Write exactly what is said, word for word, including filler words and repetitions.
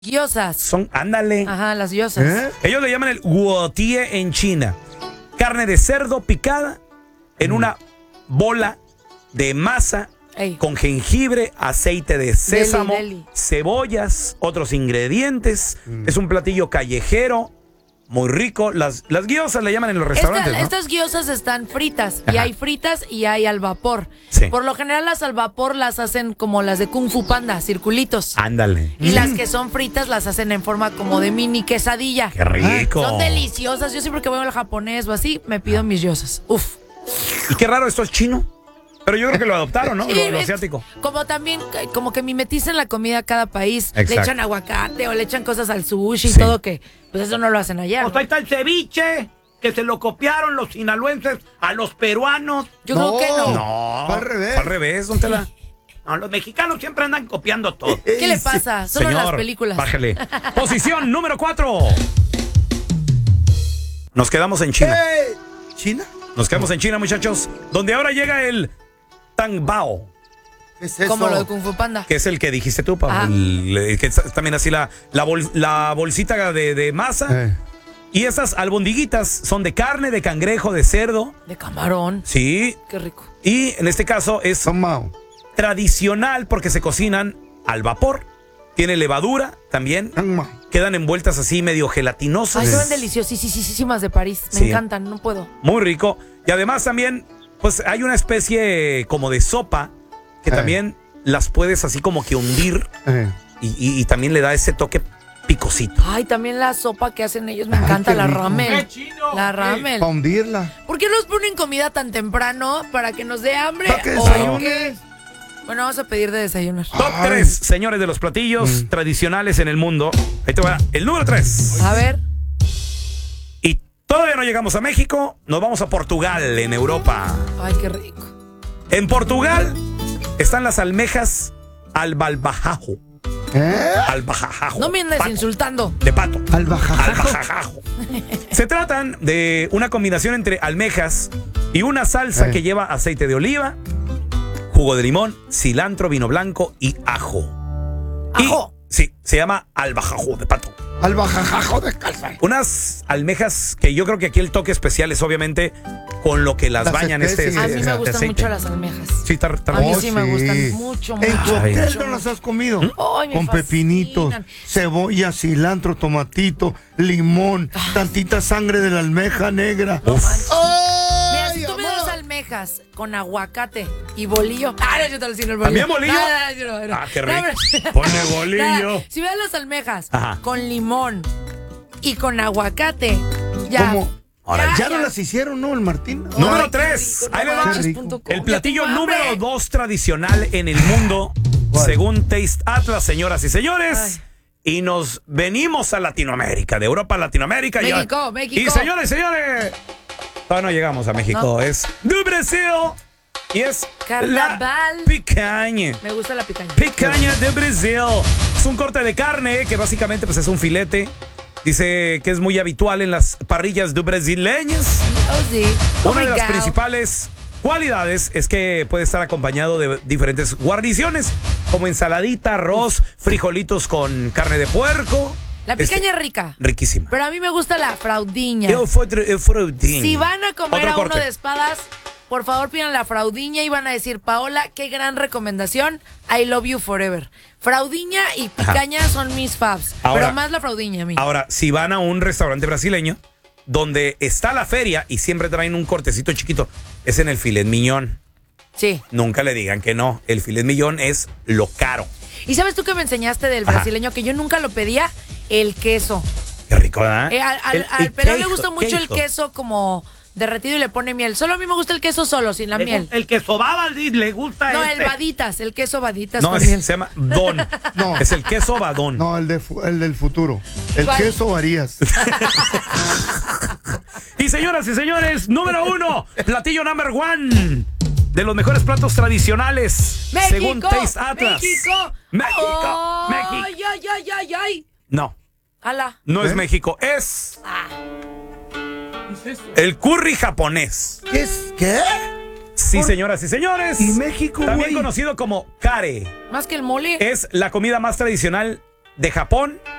Gyozas. Son, ándale. Ajá, las gyozas. ¿Eh? Ellos le llaman el guotie en China. Carne de cerdo picada en mm. una bola de masa Ey. con jengibre, aceite de sésamo, deli, deli. cebollas, otros ingredientes. Mm. Es un platillo callejero. Muy rico. Las, las gyozas le llaman en los restaurantes, Esta, ¿no? Estas gyozas están fritas. Ajá. Y hay fritas y hay al vapor. Sí. Por lo general las al vapor las hacen como las de Kung Fu Panda, circulitos. Ándale. Y mm. las que son fritas las hacen en forma como de mini quesadilla. ¡Qué rico! Son deliciosas. Yo siempre que voy al japonés o así, me pido mis gyozas. Uf. Y qué raro, esto es chino. Pero yo creo que lo adoptaron, ¿no? Sí, lo, lo asiático. Como también, como que mimetizan la comida a cada país. Exacto. Le echan aguacate o le echan cosas al sushi y sí. todo que, pues eso no lo hacen allá. Pues ahí está el ceviche, que se lo copiaron los sinaloenses a los peruanos. Yo no, creo que no. No, fue al revés. Fue al revés, ¿dónde la? No, los mexicanos siempre andan copiando todo. ¿Qué le pasa? Solo Señor, las películas. Bájale. Posición número cuatro. Nos quedamos en China. ¿Eh? ¿China? Nos quedamos en China, muchachos. Donde ahora llega el Tang Bao. ¿Qué es eso? Como lo de Kung Fu Panda. Que es el que dijiste tú, Pablo. El, que es también así la, la, bol, la bolsita de, de masa. Eh. Y esas albondiguitas son de carne, de cangrejo, de cerdo. De camarón. Sí. Qué rico. Y en este caso es Tomao. tradicional porque se cocinan al vapor. Tiene levadura también. Tomao. Quedan envueltas así medio gelatinosas. Ay, son deliciosísimas de París. Me sí. encantan, no puedo. Muy rico. Y además también, pues hay una especie como de sopa que eh. también las puedes así como que hundir. Eh. Y, y, y también le da ese toque picosito. Ay, también la sopa que hacen ellos me Ay, encanta, la ramen. La ramen. Para hundirla. ¿Por qué nos ponen comida tan temprano? ¿Para que nos dé hambre? ¿Para que desayunes? Bueno, vamos a pedir de desayunar. Top tres, señores, de los platillos mm. tradicionales en el mundo. Ahí te va el número tres. A ver. Y todavía no llegamos a México, nos vamos a Portugal, en Europa. Ay, qué rico. En Portugal están las almejas albalbajajo. ¿Eh? Albajajo. No me andes pato. insultando. De pato. Albajajo. Albajajo. Se tratan de una combinación entre almejas y una salsa eh. que lleva aceite de oliva, jugo de limón, cilantro, vino blanco y ajo. ¿Ajo? Y, sí, se llama albajajo de pato. Albajajo de calza. Unas almejas que yo creo que aquí el toque especial es obviamente con lo que las, las bañan este, A mí este me gustan aceite. mucho las almejas. Sí, está, está A mí oh, sí, sí me gustan mucho, mucho. ¿En tu hotel mucho, no las has comido? ¿Mm? Oh, con pepinitos, cebolla, cilantro, tomatito, limón, ah. tantita sangre de la almeja negra. No, oh, mira, si tú me das almejas con aguacate y bolillo. Ah, no, yo te lo siento el bolillo. ¿También bolillo? No, no, no, no. Ah, qué rico. No, Ponle bolillo. No, si me das las almejas Ajá. con limón y con aguacate, ya. ¿Cómo? Ahora, ya, ya no ya. las hicieron, ¿no, el Martín? Ay, número tres. Ahí le va. El platillo número dos tradicional en el mundo, ¿cuál? Según Taste Atlas, señoras y señores. Ay. Y nos venimos a Latinoamérica, de Europa a Latinoamérica. México, y, México. Y señores, señores, todavía no llegamos a México. No. Es de Brasil. Y es Carnaval. La picaña. Me gusta la picaña. Picaña de Brasil. Es un corte de carne que básicamente pues, es un filete. Dice que es muy habitual en las parrillas de brasileñas. Oh, sí. Oh, Una de las God. principales cualidades es que puede estar acompañado de diferentes guarniciones, como ensaladita, arroz, frijolitos con carne de puerco. La picaña este, es rica. Riquísima. Pero a mí me gusta la fraudiña. El fraudiña. Si van a comer Otro a corte. uno de espadas, por favor pidan la fraudiña y van a decir, Paola, qué gran recomendación. I love you forever. Fraudiña y picaña Ajá. son mis faves. Ahora, pero más la fraudiña a mí. Ahora, si van a un restaurante brasileño donde está la feria y siempre traen un cortecito chiquito, es en el filet mignon. Sí. Nunca le digan que no. El filet mignon es lo caro. ¿Y sabes tú que me enseñaste del brasileño? Ajá. Que yo nunca lo pedía, el queso. Qué rico, ¿verdad? Eh, al al, el, al el pelón queijo, le gusta mucho queijo. el queso como derretido y le pone miel. Solo a mí me gusta el queso solo, sin la le, miel. El queso baba le gusta No, este. el baditas, el queso baditas No, con es, miel. se llama don. No. Es el queso badón. No, el, de, el del futuro. El ¿Cuál? queso varías. Y señoras y señores, número uno, platillo number one de los mejores platos tradicionales México, según Taste Atlas. México, México, oh, México. Ay, ay, ay, ay, ay. No, Ala. no ¿Eh? es México, es Ah. ¿Qué es eso? el curry japonés. ¿Qué es? ¿Qué? Sí, ¿Por? señoras y señores. ¿Y México, también güey? conocido como kare. Más que el mole. Es la comida más tradicional de Japón